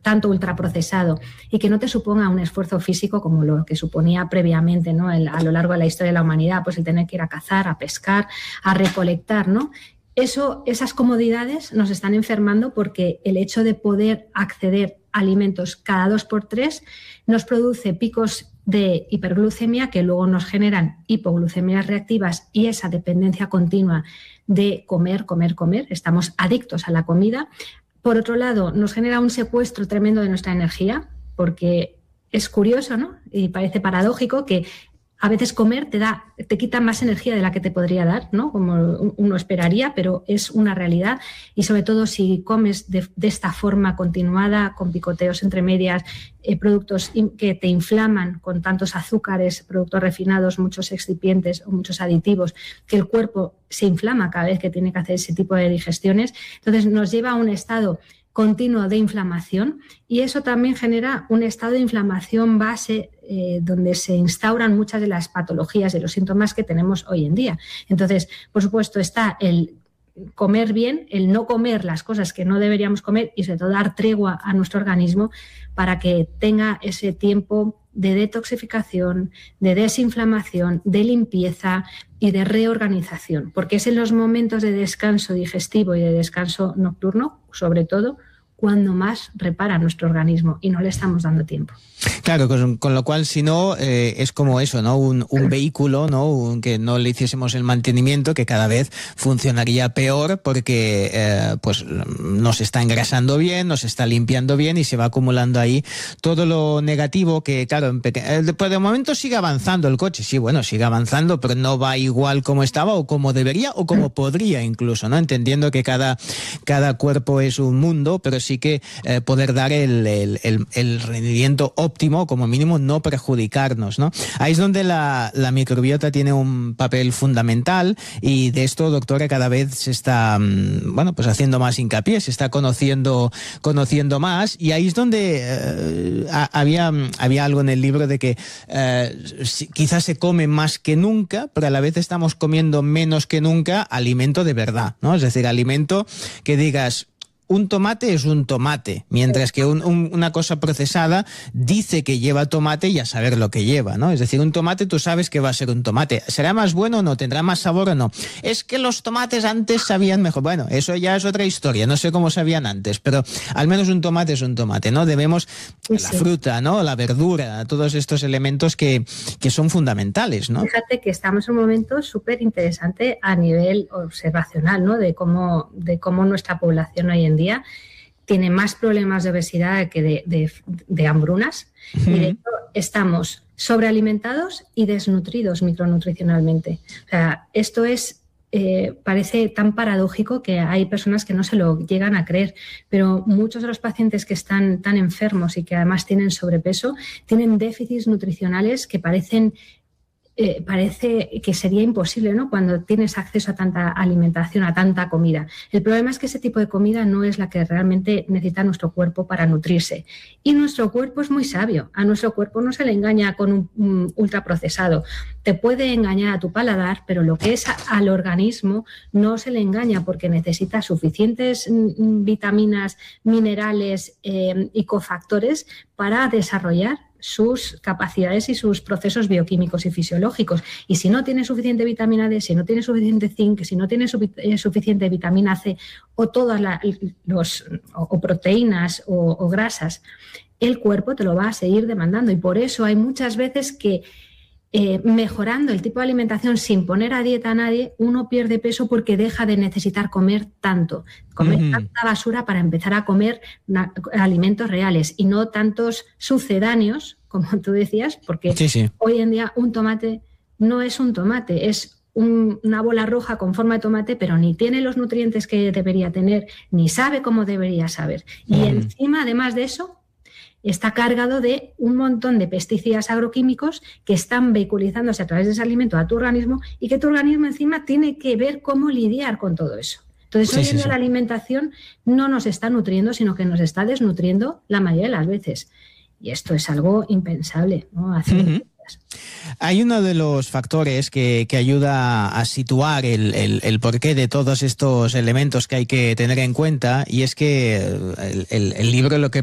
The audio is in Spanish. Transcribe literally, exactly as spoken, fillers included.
tanto ultraprocesado y que no te suponga un esfuerzo físico como lo que suponía previamente, ¿no? El, a lo largo de la historia de la humanidad, pues el tener que ir a cazar, a pescar, a recolectar, ¿no? Eso, esas comodidades nos están enfermando porque el hecho de poder acceder a alimentos cada dos por tres nos produce picos de hiperglucemia que luego nos generan hipoglucemias reactivas y esa dependencia continua de comer, comer, comer. Estamos adictos a la comida. Por otro lado, nos genera un secuestro tremendo de nuestra energía, porque es curioso, ¿no? Y parece paradójico que a veces comer te da, te quita más energía de la que te podría dar, ¿no? Como uno esperaría, pero es una realidad. Y sobre todo si comes de, de esta forma continuada, con picoteos entre medias, eh, productos que te inflaman con tantos azúcares, productos refinados, muchos excipientes o muchos aditivos, que el cuerpo se inflama cada vez que tiene que hacer ese tipo de digestiones. Entonces nos lleva a un estado continuo de inflamación y eso también genera un estado de inflamación base eh, donde se instauran muchas de las patologías y los síntomas que tenemos hoy en día. Entonces, por supuesto, está el comer bien, el no comer las cosas que no deberíamos comer y sobre todo dar tregua a nuestro organismo para que tenga ese tiempo de detoxificación, de desinflamación, de limpieza y de reorganización, porque es en los momentos de descanso digestivo y de descanso nocturno, sobre todo, cuando más repara nuestro organismo y no le estamos dando tiempo. Claro, con, con lo cual, si no, eh, es como eso, ¿no? Un, un vehículo, ¿no? Un, que no le hiciésemos el mantenimiento, que cada vez funcionaría peor porque eh, pues nos está engrasando bien, nos está limpiando bien y se va acumulando ahí todo lo negativo que, claro, en peque- pues de momento sigue avanzando el coche, sí, bueno, sigue avanzando, pero no va igual como estaba o como debería o como podría incluso, ¿no? Entendiendo que cada, cada cuerpo es un mundo, pero sí que eh, poder dar el, el, el, el rendimiento óptimo, como mínimo no perjudicarnos, ¿no? Ahí es donde la, la microbiota tiene un papel fundamental y de esto, doctora, cada vez se está, bueno, pues haciendo más hincapié, se está conociendo, conociendo más y ahí es donde eh, había, había algo en el libro de que eh, quizás se come más que nunca, pero a la vez estamos comiendo menos que nunca alimento de verdad, ¿no? Es decir, alimento que digas, un tomate es un tomate, mientras que un, un, una cosa procesada dice que lleva tomate y a saber lo que lleva, ¿no? Es decir, un tomate tú sabes que va a ser un tomate. ¿Será más bueno o no? ¿Tendrá más sabor o no? Es que los tomates antes sabían mejor. Bueno, eso ya es otra historia. No sé cómo sabían antes, pero al menos un tomate es un tomate, ¿no? Debemos Sí, la sí. fruta, ¿no? La verdura, todos estos elementos que, que son fundamentales, ¿no? Fíjate que estamos en un momento súper interesante a nivel observacional, ¿no? De cómo, de cómo nuestra población hoy en día tiene más problemas de obesidad que de, de, de hambrunas uh-huh. y de hecho estamos sobrealimentados y desnutridos micronutricionalmente. O sea, esto es, eh, parece tan paradójico que hay personas que no se lo llegan a creer, pero muchos de los pacientes que están tan enfermos y que además tienen sobrepeso tienen déficits nutricionales que parecen Eh, parece que sería imposible, ¿no? Cuando tienes acceso a tanta alimentación, a tanta comida. El problema es que ese tipo de comida no es la que realmente necesita nuestro cuerpo para nutrirse. Y nuestro cuerpo es muy sabio. A nuestro cuerpo no se le engaña con un, un ultraprocesado. Te puede engañar a tu paladar, pero lo que es a, al organismo no se le engaña porque necesita suficientes mm, vitaminas, minerales eh, y cofactores para desarrollar sus capacidades y sus procesos bioquímicos y fisiológicos. Y si no tiene suficiente vitamina D, si no tiene suficiente zinc, si no tiene su, eh, suficiente vitamina C o todas la, los o, o proteínas o, o grasas, el cuerpo te lo va a seguir demandando. Y por eso hay muchas veces que eh, mejorando el tipo de alimentación sin poner a dieta a nadie, uno pierde peso porque deja de necesitar comer tanto, comer uh-huh. tanta basura para empezar a comer na- alimentos reales y no tantos sucedáneos, como tú decías, porque sí, sí. hoy en día un tomate no es un tomate, es un, una bola roja con forma de tomate, pero ni tiene los nutrientes que debería tener, ni sabe cómo debería saber. Y uh-huh. encima, además de eso, está cargado de un montón de pesticidas agroquímicos que están vehiculizándose a través de ese alimento a tu organismo y que tu organismo encima tiene que ver cómo lidiar con todo eso. Entonces, sí, hoy en día sí, sí. la alimentación no nos está nutriendo, sino que nos está desnutriendo la mayoría de las veces. Y esto es algo impensable, ¿no? Hace uh-huh. Hay uno de los factores que, que ayuda a situar el, el, el porqué de todos estos elementos que hay que tener en cuenta y es que el, el, el libro lo que